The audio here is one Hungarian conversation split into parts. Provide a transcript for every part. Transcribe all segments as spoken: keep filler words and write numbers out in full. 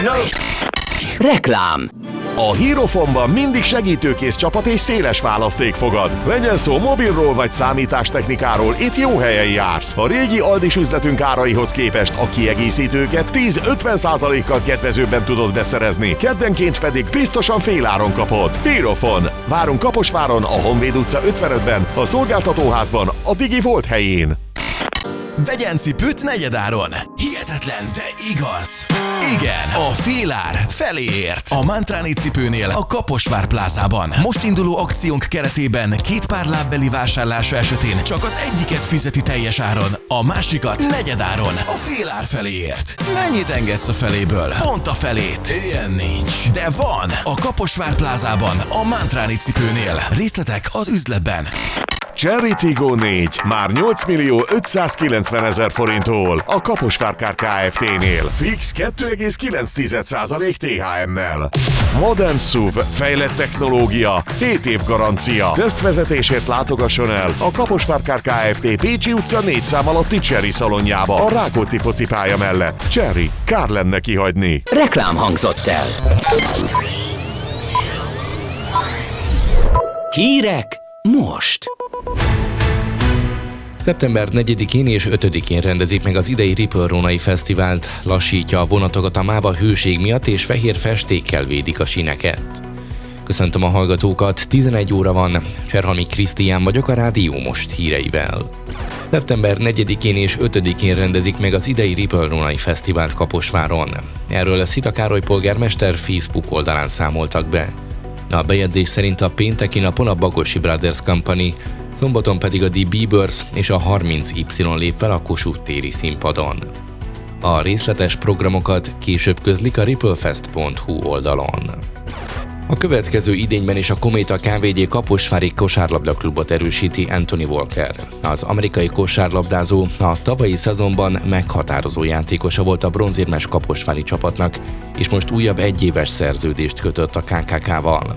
Signal! Reklám. A Hierophonban mindig segítőkész csapat és széles választék fogad. Legyen szó mobilról vagy számítástechnikáról, itt jó helyen jársz. A régi Aldis üzletünk áraihoz képest a kiegészítőket tíz-ötven százalékkal kedvezőbben tudod beszerezni, keddenként pedig biztosan féláron kapod. Hierophon. Várunk Kaposváron, a Honvéd utca ötvenötben, a szolgáltatóházban, a Digi Volt helyén. Vegyen cipőt negyedáron! Hihetetlen, de igaz! Igen, a félár felé ért! A Mantráni cipőnél a Kaposvár plázában. Most induló akciónk keretében két pár lábbeli vásárlása esetén csak az egyiket fizeti teljes áron, a másikat negyedáron. A félár felé ért! Mennyit engedsz a feléből? Pont a felét! Ilyen nincs. De van! A Kaposvár plázában, a Mantráni cipőnél. Részletek az üzletben. Cherry Tiggo négy, már nyolc millió ötszázkilencvenezer forinttól a Kaposvár Kár Kft-nél. Fix kettő egész kilenc százalék té há em-mel. Modern es u vé, fejlett technológia, hét év garancia. Tesztvezetésért látogasson el a Kaposvár Kár Kft. Pécsi utca négy szám alatti Cherry szalonjába, a Rákóczi focipálya mellett. Cherry, kár lenne kihagyni. Reklám hangzott el. Hírek most. szeptember negyedikén és ötödikén rendezik meg az idei Ripple Rónai Fesztivált, lassítja a vonatokat a máva hőség miatt és fehér festékkel védik a síneket. Köszöntöm a hallgatókat, tizenegy óra van, Cserhalmi Krisztián vagyok a Rádió Most híreivel. szeptember negyedikén és ötödikén rendezik meg az idei Ripple Rónai Fesztivált Kaposváron. Erről a Szita Károly polgármester Facebook oldalán számoltak be. A bejegyzés szerint a pénteki napon a Bagosi Brothers Company, szombaton pedig a The Biebers és a harminc Y lép fel a Kossuth téri színpadon. A részletes programokat később közlik a ripplefest pont hu oldalon. A következő idényben is a Kométa ká vé gé Kaposvári kosárlabdaklubot erősíti Anthony Walker. Az amerikai kosárlabdázó a tavalyi szezonban meghatározó játékosa volt a bronzérmes kaposvári csapatnak, és most újabb egyéves szerződést kötött a ká ká ká-val.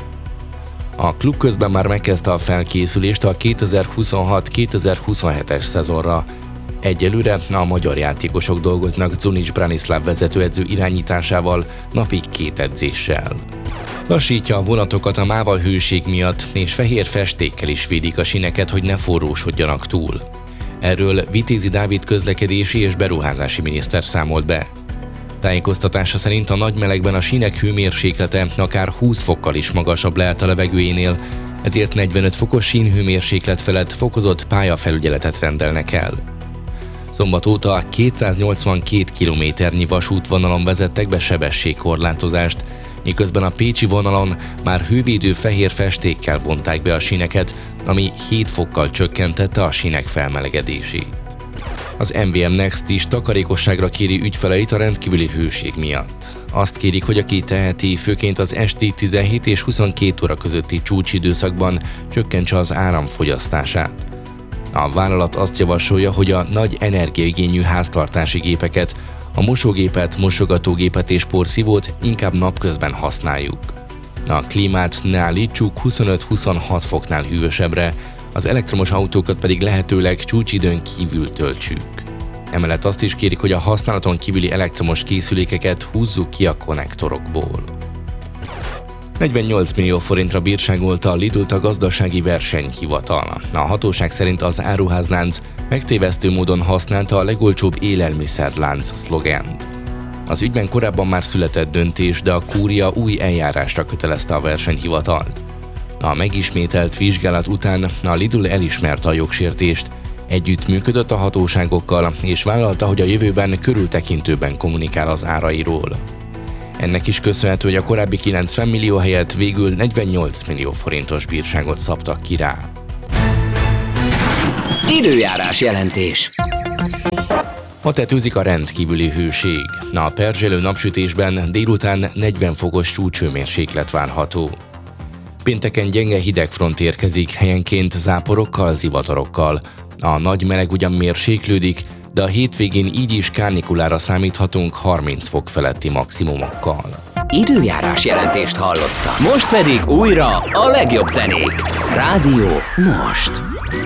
A klub közben már megkezdte a felkészülést a kétezer-huszonhat kétezer-huszonhetes szezonra. Egyelőre a magyar játékosok dolgoznak Zunic Branislav vezetőedző irányításával, napi két edzéssel. Lassítja a vonatokat a máva hőség miatt, és fehér festékkel is védik a síneket, hogy ne forrósodjanak túl. Erről Vitézi Dávid közlekedési és beruházási miniszter számolt be. Tájékoztatása szerint a nagy melegben a sínek hőmérséklete akár húsz fokkal is magasabb lehet a levegőjénél, ezért negyvenöt fokos sínhőmérséklet felett fokozott pályafelügyeletet rendelnek el. Szombat óta kétszáznyolcvankét kilométernyi vasútvonalon vezettek be sebességkorlátozást, miközben a pécsi vonalon már hővédő fehér festékkel vonták be a síneket, ami hét fokkal csökkentette a sínek felmelegedését. Az em vé em Next is takarékosságra kéri ügyfeleit a rendkívüli hőség miatt. Azt kérik, hogy aki teheti, főként az esti tizenhét és huszonkét óra közötti csúcsidőszakban csökkentse az áramfogyasztását. A vállalat azt javasolja, hogy a nagy energiaigényű háztartási gépeket, a mosógépet, mosogatógépet és porszívót inkább napközben használjuk. A klímát ne állítsuk huszonöt-huszonhat foknál hűvösebbre, az elektromos autókat pedig lehetőleg csúcsidőn kívül töltsük. Emellett azt is kérik, hogy a használaton kívüli elektromos készülékeket húzzuk ki a konnektorokból. negyvennyolc millió forintra bírságolta a Lidl-t a gazdasági versenyhivatal. A hatóság szerint az áruházlánc megtévesztő módon használta a legolcsóbb élelmiszerlánc szlogent. Az ügyben korábban már született döntés, de a kúria új eljárásra kötelezte a versenyhivatalt. A megismételt vizsgálat után a Lidl elismerte a jogsértést, együttműködött a hatóságokkal és vállalta, hogy a jövőben körültekintőbben kommunikál az árairól. Ennek is köszönhető, hogy a korábbi kilencven millió helyett végül negyvennyolc millió forintos bírságot szabtak ki rá. Időjárás jelentés. Ma tetőzik a rendkívüli hőség. A perzselő napsütésben délután negyven fokos csúcshőmérséklet várható. Pénteken gyenge hidegfront érkezik, helyenként záporokkal, zivatarokkal. A nagy meleg ugyan mérséklődik, de a hétvégén így is kárnikulára számíthatunk harminc fok feletti maximumokkal. Időjárás jelentést hallotta. Most pedig újra a legjobb zenék. Rádió Most.